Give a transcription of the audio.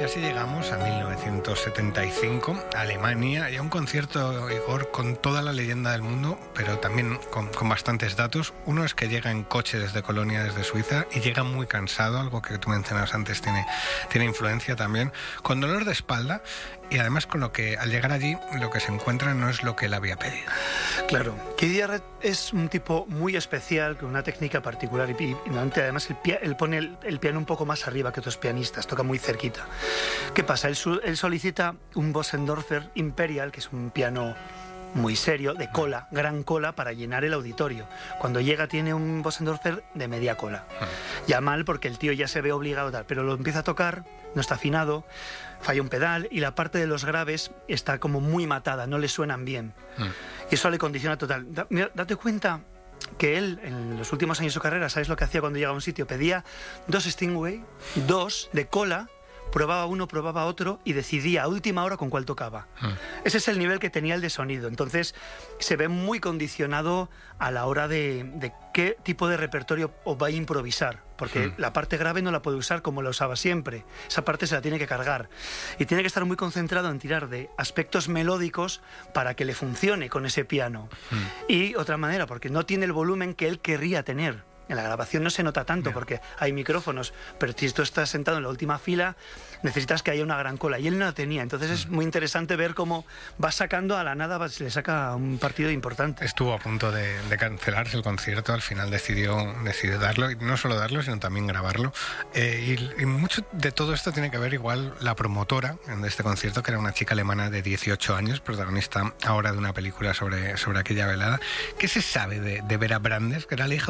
casi llegamos a 1975, Alemania, y a un concierto, Igor, con toda la leyenda del mundo, pero también con bastantes datos. Uno es que llega en coche desde Colonia, desde Suiza, y llega muy cansado, algo que tú mencionabas antes tiene influencia también, con dolor de espalda, y además con lo que al llegar allí lo que se encuentra no es lo que él había pedido. Claro, Keith Jarrett es un tipo muy especial, con una técnica particular, y además él pone el piano un poco más arriba que otros pianistas, toca muy cerquita. ¿Qué pasa? Él solicita un Bösendorfer Imperial, que es un piano muy serio, de cola, gran cola, para llenar el auditorio. Cuando llega tiene un Bösendorfer de media cola. Ya mal, porque el tío ya se ve obligado a tal, pero lo empieza a tocar, no está afinado, falla un pedal y la parte de los graves está como muy matada, no le suenan bien. Y eso le condiciona total. Mira, date cuenta que él, en los últimos años de su carrera, ¿sabes lo que hacía cuando llegaba a un sitio? Pedía 2 Stingway, 2 de cola, probaba uno, probaba otro y decidía a última hora con cuál tocaba. Ese es el nivel que tenía el de sonido. Entonces se ve muy condicionado a la hora de qué tipo de repertorio va a improvisar, porque la parte grave no la puede usar como la usaba siempre. Esa parte se la tiene que cargar y tiene que estar muy concentrado en tirar de aspectos melódicos para que le funcione con ese piano. Y otra manera, porque no tiene el volumen que él querría tener. En la grabación no se nota tanto porque hay micrófonos, pero si tú estás sentado en la última fila, necesitas que haya una gran cola. Y él no la tenía. Entonces es muy interesante ver cómo va sacando a la nada, le saca un partido importante. Estuvo a punto de cancelarse el concierto, al final decidió darlo, y no solo darlo, sino también grabarlo. Y mucho de todo esto tiene que ver igual la promotora de este concierto, que era una chica alemana de 18 años, protagonista ahora de una película sobre aquella velada. ¿Qué se sabe de Vera Brandes, que era la hija